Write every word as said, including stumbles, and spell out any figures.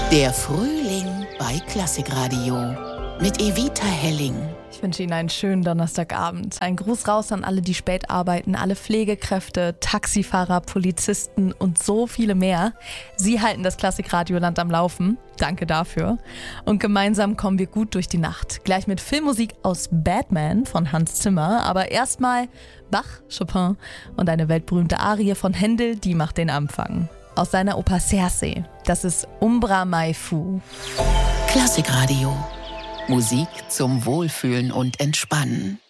Der Frühling bei Klassikradio mit Evita Helling. Ich wünsche Ihnen einen schönen Donnerstagabend. Ein Gruß raus an alle, die spät arbeiten, alle Pflegekräfte, Taxifahrer, Polizisten und so viele mehr. Sie halten das Klassikradioland am Laufen. Danke dafür. Und gemeinsam kommen wir gut durch die Nacht. Gleich mit Filmmusik aus Batman von Hans Zimmer. Aber erstmal Bach, Chopin und eine weltberühmte Arie von Händel, die macht den Anfang. Aus seiner Oper Circe. Das ist Umbra Mai Fu. Klassikradio. Musik zum Wohlfühlen und Entspannen.